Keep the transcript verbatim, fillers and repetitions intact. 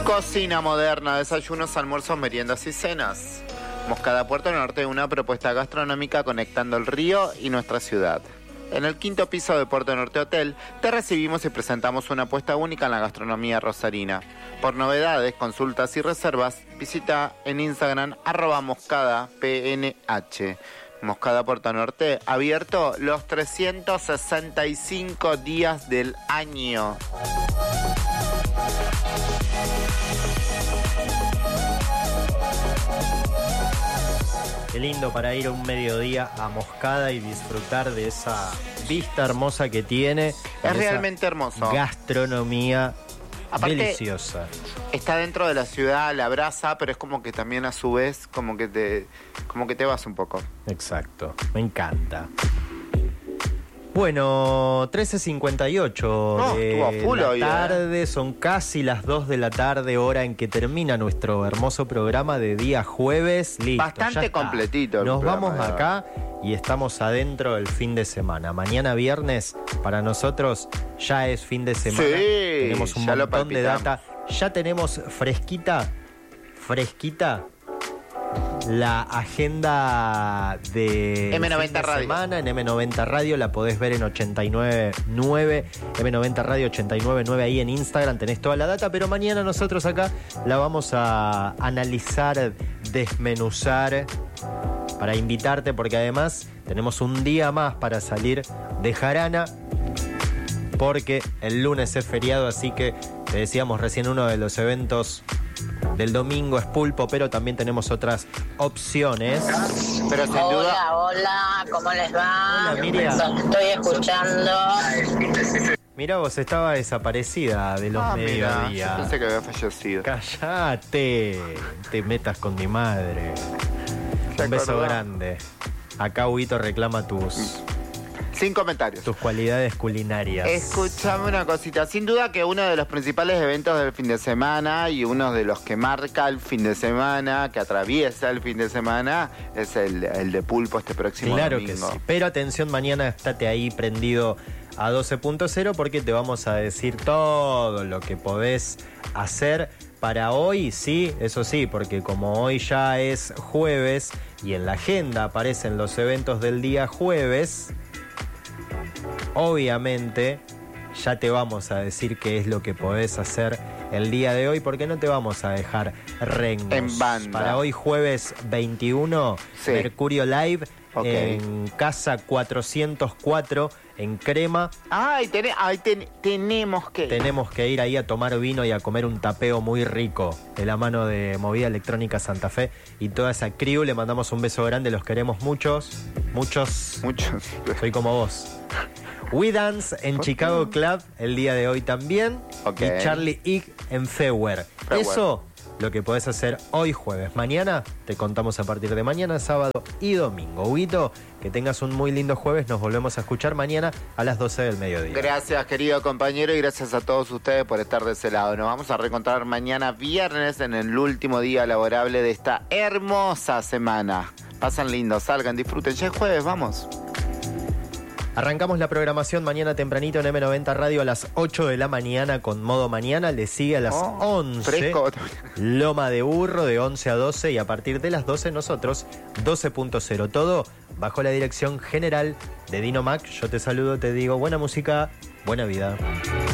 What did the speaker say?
Cocina moderna, desayunos, almuerzos, meriendas y cenas. Moscada Puerto Norte, una propuesta gastronómica conectando el río y nuestra ciudad. En el quinto piso de Puerto Norte Hotel, te recibimos y presentamos una apuesta única en la gastronomía rosarina. Por novedades, consultas y reservas, visita en Instagram arroba moscada pnh. Moscada Puerto Norte, abierto los trescientos sesenta y cinco días del año. Qué lindo para ir un mediodía a Moscada y disfrutar de esa vista hermosa que tiene. Es realmente hermoso. Gastronomía Aparte, deliciosa. Está dentro de la ciudad, la abraza, pero es como que también a su vez como que te, como que te vas un poco. Exacto, me encanta. Bueno, trece cincuenta y ocho No, de estuvo a full la hoy, tarde, eh. Son casi las dos de la tarde, hora en que termina nuestro hermoso programa de día jueves. Listo, bastante completito. Nos vamos acá y estamos adentro del fin de semana. Mañana viernes, para nosotros, ya es fin de semana. Sí, tenemos un ya montón de data. Ya tenemos fresquita, fresquita, la agenda de eme noventa Radio. Semana en eme noventa Radio, la podés ver en ochenta y nueve nueve, eme noventa Radio ochenta y nueve nueve, ahí en Instagram tenés toda la data, pero mañana nosotros acá la vamos a analizar, desmenuzar, para invitarte, porque además tenemos un día más para salir de jarana, porque el lunes es feriado, así que te decíamos recién, uno de los eventos del domingo es pulpo, pero también tenemos otras opciones. Pero sin hola, duda... hola, ¿cómo les va? Hola, Miriam. Los estoy escuchando. Mirá vos, estaba desaparecida de los Ah, mediodías. mira, yo pensé que había fallecido. Cállate, te metas con mi madre. Un beso acordó? grande. Acá Huguito reclama tus... Sin comentarios. Tus cualidades culinarias. Escuchame una cosita. Sin duda que uno de los principales eventos del fin de semana y uno de los que marca el fin de semana, que atraviesa el fin de semana, es el, el de pulpo este próximo claro domingo. Claro que sí. Pero atención, mañana estate ahí prendido a doce punto cero porque te vamos a decir todo lo que podés hacer para hoy, sí, eso sí, porque como hoy ya es jueves y en la agenda aparecen los eventos del día jueves, obviamente ya te vamos a decir qué es lo que podés hacer el día de hoy, porque no te vamos a dejar rengos. En banda. Para hoy jueves veintiuno, sí. Mercurio Live, okay. En Casa cuatrocientos cuatro, en Crema. Ay, ten, ay ten, tenemos que... Tenemos que ir ahí a tomar vino y a comer un tapeo muy rico de la mano de Movida Electrónica Santa Fe y toda esa crew. Le mandamos un beso grande, los queremos muchos, muchos. Muchos. Soy como vos. We Dance en Chicago Club el día de hoy también. Okay. Y Charlie Ig en Feuer. Eso lo que podés hacer hoy jueves. Mañana te contamos a partir de mañana, sábado y domingo. Huguito, que tengas un muy lindo jueves. Nos volvemos a escuchar mañana a las doce del mediodía. Gracias, querido compañero, y gracias a todos ustedes por estar de ese lado. Nos vamos a reencontrar mañana viernes en el último día laborable de esta hermosa semana. Pasan lindo, salgan, disfruten. Ya es jueves, vamos. Arrancamos la programación mañana tempranito en eme noventa Radio a las ocho de la mañana con Modo Mañana. Le sigue a las oh, once. Fresco. Loma de Burro de once a doce y a partir de las doce nosotros doce punto cero. Todo bajo la dirección general de Dino Mac. Yo te saludo, te digo buena música, buena vida.